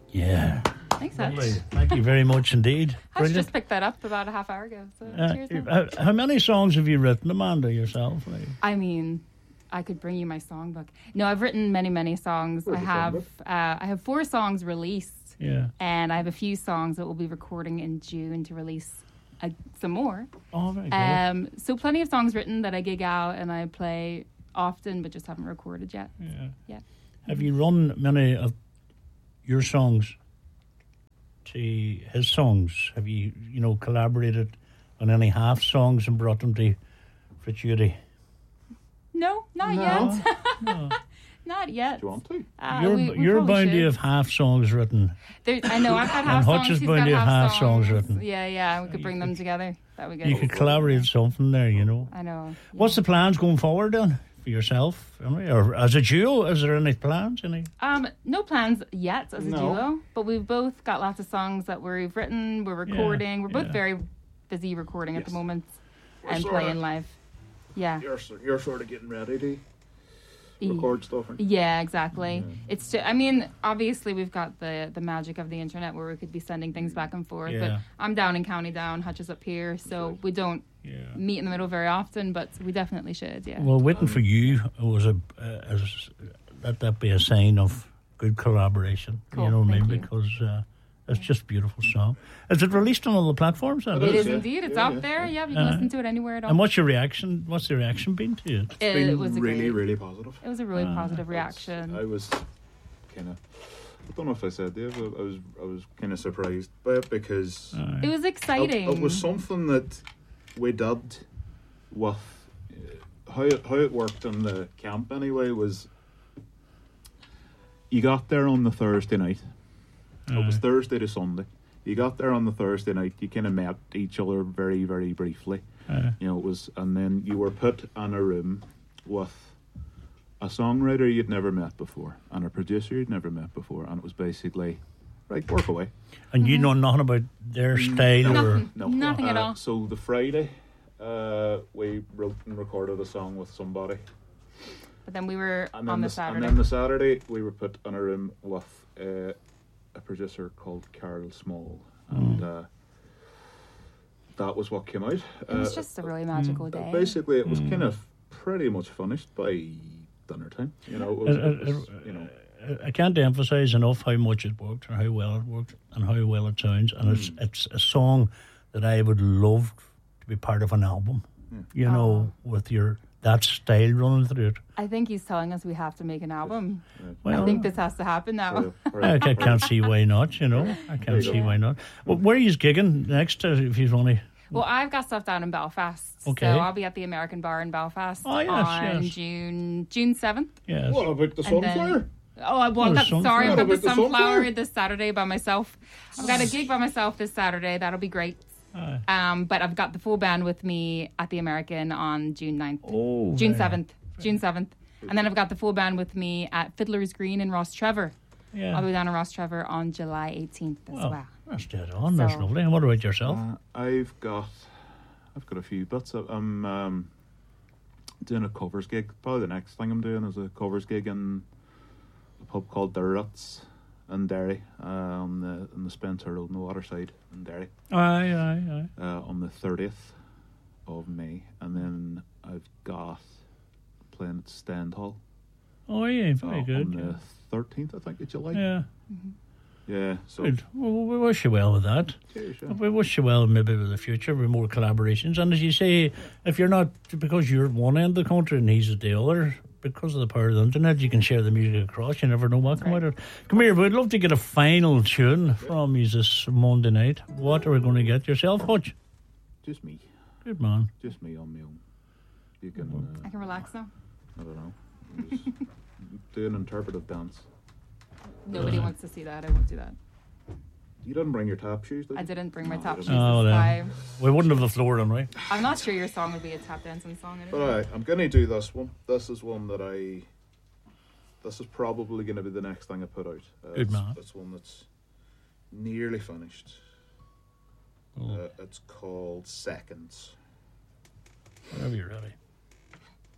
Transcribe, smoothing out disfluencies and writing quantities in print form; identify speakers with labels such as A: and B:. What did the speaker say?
A: Yeah.
B: Thanks,
A: Lovely.
B: Hutch.
A: Thank you very much indeed.
B: Hutch
A: Brilliant.
B: just picked that up about a half hour ago. So cheers, man.
A: How many songs have you written, Amanda, yourself?
B: I mean, I could bring you my songbook. No, I've written many, many songs.
C: Where's the
B: I have 4 songs released.
A: Yeah.
B: And I have a few songs that we'll be recording in June to release some more.
A: Oh, very good.
B: So plenty of songs written that I gig out and I play often, but just haven't recorded yet. Yeah.
A: Have you run many of your songs to his songs? Have you, collaborated on any half songs and brought them to Fritz-Judy?
B: No, not yet. Not yet.
C: Do you want to?
A: You're
B: probably
A: bound
B: should.
A: to have half songs written.
B: I know, I've got half
A: And
B: songs.
A: Hutch is
B: he's
A: bound
B: got
A: to have half songs
B: songs
A: written.
B: Yeah, we could bring them together. That would be good.
A: You could collaborate something there,
B: I know. Yeah.
A: What's the plans going forward then for yourself? Or as a duo, is there any plans?
B: No plans yet as a
C: No.
B: duo, but we've both got lots of songs that we've written, we're recording. We're both
A: yeah.
B: very busy recording at the
C: Yes.
B: moment
C: We're
B: and
C: sorta-
B: playing live. Yeah.
C: You're sort of getting ready to record stuff. aren't you?
B: Yeah, exactly. It's obviously we've got the magic of the internet where we could be sending things back and forth.
A: Yeah.
B: But I'm down in County Down, Hutch is up here, so we don't meet in the middle very often, but we definitely should. Yeah.
A: Well, waiting for you was let that be a sign of good collaboration.
B: Cool,
A: You know what I mean?
B: thank you.
A: Because it's just a beautiful song. Is it released on all the platforms? Then?
B: It is
C: yeah.
B: indeed. It's
C: Yeah,
B: out
C: yeah,
B: there.
C: yeah.
B: Yeah, you can listen to it anywhere at all.
A: And what's your reaction? What's the reaction been to it?
B: It was a
C: really,
B: great,
C: really positive.
B: It was a really positive reaction.
C: I was kind of. I don't know if I said, Dave. I was kind of surprised by it because
B: It was exciting.
C: it was something that we did with how it worked in the camp. Anyway, was you got there on the Thursday night. It was Thursday to Sunday. You got there on the Thursday night. You kind of met each other very, very briefly. It was, and then you were put in a room with a songwriter you'd never met before and a producer you'd never met before, and it was basically right, work away.
A: And you know nothing about their style or
B: Nothing. Nothing at all.
C: So the Friday, we wrote and recorded a song with somebody,
B: But then we were
C: and
B: on
C: then
B: the Saturday.
C: and then the Saturday we were put in a room with a producer called Carol Small, and that was what came out.
B: It was just a really magical day.
C: Basically, it was kind of pretty much finished by dinner time. It was,
A: I can't emphasise enough how much it worked and how well it worked and how well it sounds. And it's a song that I would love to be part of an album. With that style running through it.
B: I think he's telling us we have to make an album.
A: Well,
B: I think this has to happen now.
A: I can't see why not, I can't see why not. Well, where are you gigging next if you've only...
B: Well, I've got stuff down in Belfast.
A: Okay.
B: So I'll be at the American Bar in Belfast on June 7th.
A: Yes.
C: What about the
B: And then-
C: sunflower?
B: I've got
A: sunflower.
B: the
C: What about the
B: Sunflower
C: sunflower?
B: this Saturday by myself. I've got a gig by myself this Saturday. That'll be great. But I've got the full band with me at the American on June 9th.
A: Oh,
B: June
A: very
B: 7th. June 7th. And then I've got the full band with me at Fiddler's Green in Ross Trevor.
A: Yeah.
B: I'll be down in Ross Trevor on July 18th as well.
A: That's dead on. That's
B: So-
A: lovely. And what about yourself?
C: I've got a few bits. I'm doing a covers gig. Probably the next thing I'm doing is a covers gig in a pub called The Ruts in Derry, on the Spencer Road on the water side in Derry,
A: Aye.
C: on the 30th of May, and then I've got playing at Stend Hall
A: Oh, yeah, very good.
C: on the 13th, I think, of July.
A: Yeah.
C: Yeah, so
A: Good. Well, we wish you well with that.
C: cheers, yeah.
A: We wish you well maybe with the future with more collaborations. And as you say, if you're not, because you're at one end of the country and he's at the other, because of the power of the internet, you can share the music across. You never know what come out of it. Come here, we'd love to get a final tune from you this Monday night. What are we going to get yourself, Hutch?
C: Just me.
A: Good man.
C: Just me on my own. You can,
B: I can relax now.
C: I don't know, just do an interpretive dance.
B: Nobody wants to see that. I won't do that.
C: You didn't bring your tap shoes, did you?
B: I didn't bring my
C: No,
B: top
C: you
B: shoes
C: didn't.
A: Oh,
B: this
A: then.
B: time.
A: We wouldn't have the floor on, right?
B: I'm not sure your song would be a tap dancing song.
C: But alright, I'm going to do this one. This is one that this is probably going to be the next thing I put out.
A: Good man.
C: It's one that's nearly finished. It's called Seconds.
A: Whenever you're ready.